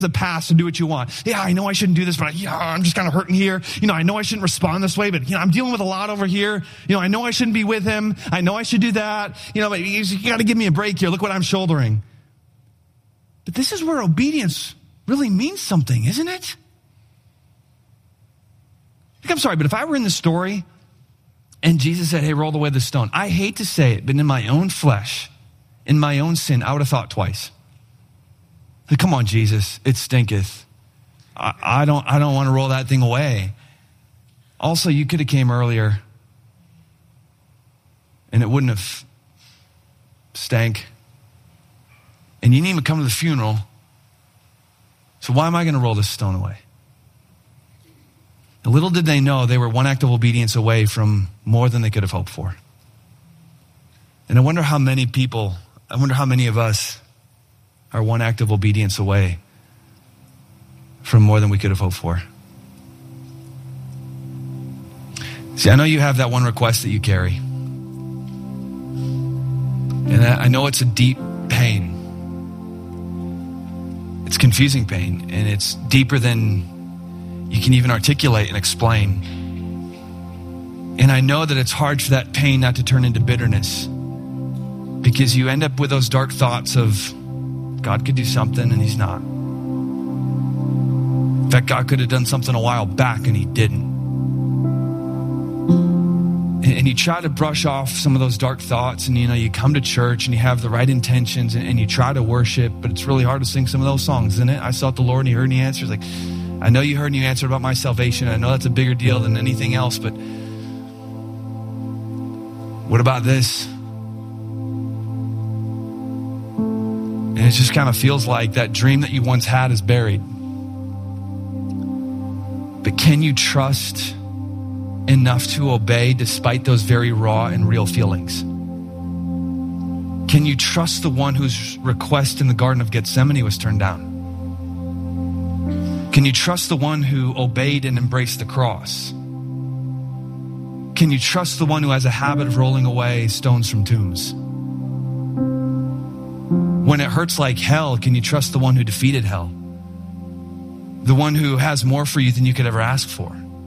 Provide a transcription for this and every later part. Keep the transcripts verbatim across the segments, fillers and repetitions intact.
the past and do what you want. Yeah, I know I shouldn't do this, but yeah, I'm just kind of hurting here. You know, I know I shouldn't respond this way, but you know, I'm dealing with a lot over here. You know, I know I shouldn't be with him. I know I should do that. You know, but you, you got to give me a break here. Look what I'm shouldering. But this is where obedience really means something, isn't it? I'm sorry, but if I were in the story and Jesus said, hey, roll away the stone, I hate to say it, but in my own flesh, in my own sin, I would have thought twice. Like, come on, Jesus, it stinketh. I, I don't I don't want to roll that thing away. Also, you could have came earlier and it wouldn't have stank. And you didn't even come to the funeral. So why am I going to roll this stone away? And little did they know they were one act of obedience away from more than they could have hoped for. And I wonder how many people, I wonder how many of us are one act of obedience away from more than we could have hoped for. See, I know you have that one request that you carry. And I know it's a deep pain. It's confusing pain, and it's deeper than you can even articulate and explain. And I know that it's hard for that pain not to turn into bitterness, because you end up with those dark thoughts of God could do something and he's not. In fact, God could have done something a while back and he didn't. And you try to brush off some of those dark thoughts, and you know, you come to church and you have the right intentions and you try to worship, but it's really hard to sing some of those songs, isn't it? I sought the Lord and he heard and he answered. Like, I know you heard and you answered about my salvation. I know that's a bigger deal than anything else, but what about this? And it just kind of feels like that dream that you once had is buried. But can you trust enough to obey despite those very raw and real feelings? Can you trust the one whose request in the Garden of Gethsemane was turned down? Can you trust the one who obeyed and embraced the cross? Can you trust the one who has a habit of rolling away stones from tombs? When it hurts like hell, can you trust the one who defeated hell? The one who has more for you than you could ever ask for?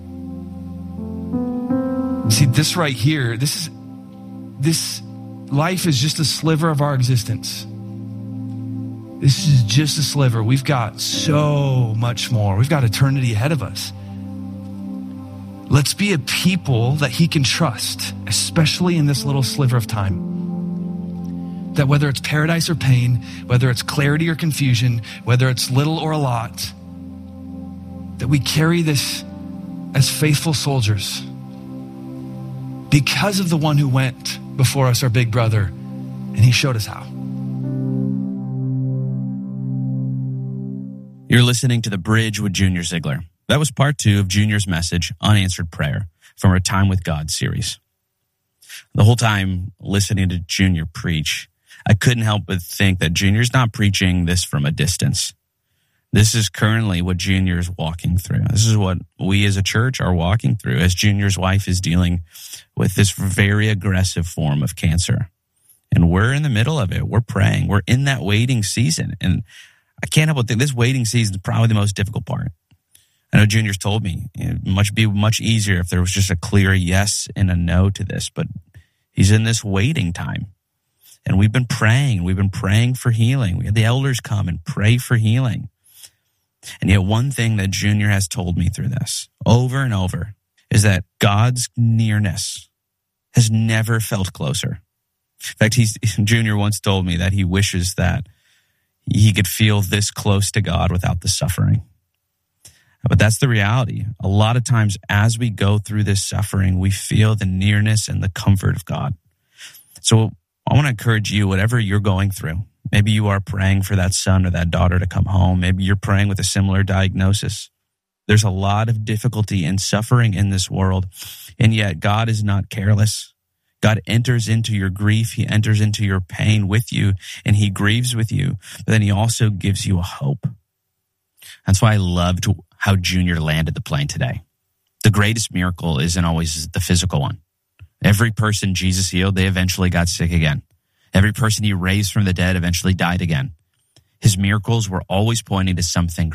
See, this right here, this is, this life is just a sliver of our existence. This is just a sliver. We've got so much more. We've got eternity ahead of us. Let's be a people that he can trust, especially in this little sliver of time. That whether it's paradise or pain, whether it's clarity or confusion, whether it's little or a lot, that we carry this as faithful soldiers because of the one who went before us, our big brother, and he showed us how. You're listening to The Bridge with Junior Ziegler. That was part two of Junior's message, Unanswered Prayer, from our Time with God series. The whole time listening to Junior preach, I couldn't help but think that Junior's not preaching this from a distance. This is currently what Junior is walking through. This is what we as a church are walking through as Junior's wife is dealing with this very aggressive form of cancer. And we're in the middle of it. We're praying. We're in that waiting season. And I can't help but think this waiting season is probably the most difficult part. I know Junior's told me it would be much easier if there was just a clear yes and a no to this, but he's in this waiting time. And we've been praying. We've been praying for healing. We had the elders come and pray for healing. And yet one thing that Junior has told me through this over and over is that God's nearness has never felt closer. In fact, he's, Junior once told me that he wishes that he could feel this close to God without the suffering. But that's the reality. A lot of times as we go through this suffering, we feel the nearness and the comfort of God. So I want to encourage you, whatever you're going through, maybe you are praying for that son or that daughter to come home. Maybe you're praying with a similar diagnosis. There's a lot of difficulty and suffering in this world, and yet God is not careless. God enters into your grief. He enters into your pain with you, and he grieves with you, but then he also gives you a hope. That's why I loved how Junior landed the plane today. The greatest miracle isn't always the physical one. Every person Jesus healed, they eventually got sick again. Every person he raised from the dead eventually died again. His miracles were always pointing to something